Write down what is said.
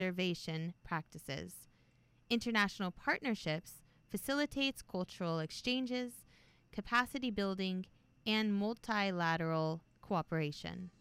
conservation practices. International partnerships facilitates cultural exchanges, capacity building, and multilateral cooperation.